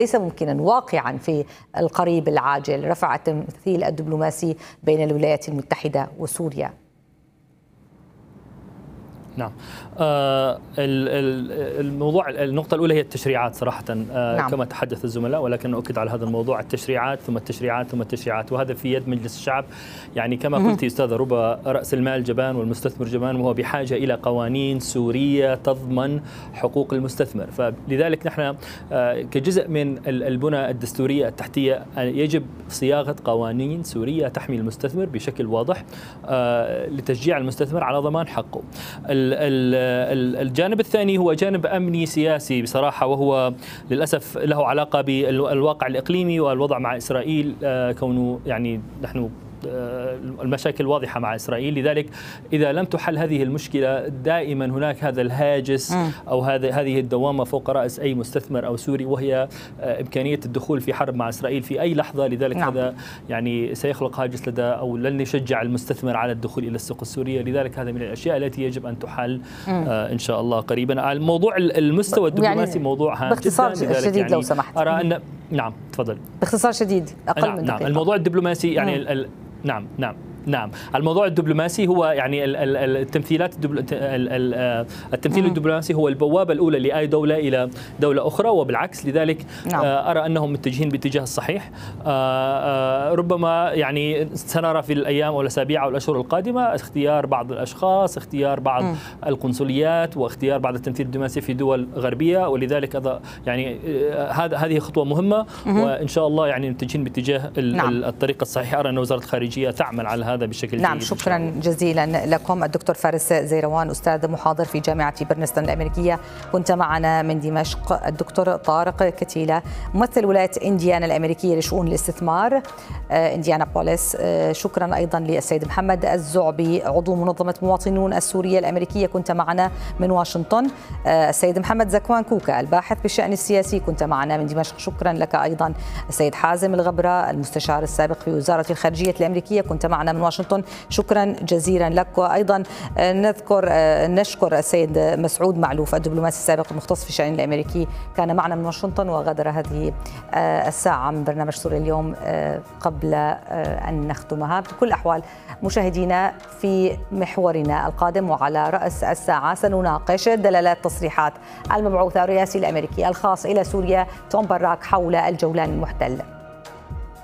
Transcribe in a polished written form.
ليس ممكنا واقعا في القريب العاجل رفع التمثيل الدبلوماسي بين الولايات المتحدة وسوريا؟ نعم. الموضوع النقطة الأولى هي التشريعات صراحة. نعم. كما تحدث الزملاء، ولكن أؤكد على هذا الموضوع: التشريعات ثم التشريعات ثم التشريعات، وهذا في يد مجلس الشعب. يعني كما قلت أستاذة ربا، رأس المال جبان والمستثمر جبان، وهو بحاجة إلى قوانين سورية تضمن حقوق المستثمر. فلذلك نحن كجزء من البنى الدستورية التحتية يجب صياغة قوانين سورية تحمي المستثمر بشكل واضح لتشجيع المستثمر على ضمان حقه. الجانب الثاني هو جانب أمني سياسي بصراحة، وهو للأسف له علاقة بالواقع الإقليمي والوضع مع إسرائيل، كونه يعني نحن المشاكل واضحة مع إسرائيل. لذلك إذا لم تحل هذه المشكلة دائما هناك هذا الهاجس أو هذه الدوامة فوق رأس أي مستثمر أو سوري، وهي إمكانية الدخول في حرب مع إسرائيل في أي لحظة. لذلك هذا يعني سيخلق هاجس لدى أو لن يشجع المستثمر على الدخول إلى السوق السورية. لذلك هذا من الأشياء التي يجب أن تحل إن شاء الله قريبا. الموضوع المستوى الدبلوماسي يعني موضوع هام باختصار جدا. شديد يعني لو سمحت. أرى أن نعم تفضل. باختصار شديد أقل من نعم. الموضوع الدبلوماسي يعني نعم الموضوع الدبلوماسي هو يعني التمثيل الدبلوماسي هو البوابة الأولى لأي دولة إلى دولة أخرى، وبالعكس. لذلك أرى أنهم متجهين باتجاه الصحيح. ربما يعني سنرى في الأيام أو الأسابيع أو الأشهر القادمة اختيار بعض الأشخاص، اختيار بعض القنصليات، واختيار بعض التمثيل الدبلوماسي في دول غربية. ولذلك يعني هذه خطوة مهمة، وإن شاء الله يعني متجهين باتجاه الطريق الصحيح. أرى أن وزارة الخارجية تعمل على هذا بشكل جيد. نعم، شكرا جزيلا لكم. الدكتور فارس زيروان، أستاذ محاضر في جامعة برنستون الأمريكية، كنت معنا من دمشق. الدكتور طارق كتيلة، ممثل ولاية إنديانا الأمريكية لشؤون الاستثمار إنديانا بوليس. شكرا أيضا للسيد محمد الزعبي، عضو منظمة مواطنون السورية الأمريكية، كنت معنا من واشنطن. السيد محمد زكوان كوكا، الباحث بالشأن السياسي، كنت معنا من دمشق. شكرا لك أيضا. السيد حازم الغبرة، المستشار السابق في وزارة الخارجية الأمريكية، كنت معنا من واشنطن. شكرا جزيلا لك. وأيضا نشكر السيد مسعود معلوف، الدبلوماسي السابق المختص في الشأن الأمريكي، كان معنا من واشنطن وغادر هذه الساعة من برنامج سوريا اليوم قبل أن نختمها. بكل الأحوال مشاهدينا، في محورنا القادم وعلى رأس الساعة سنناقش دلالات تصريحات المبعوث الرئاسي الأمريكي الخاص إلى سوريا توم براك حول الجولان المحتل.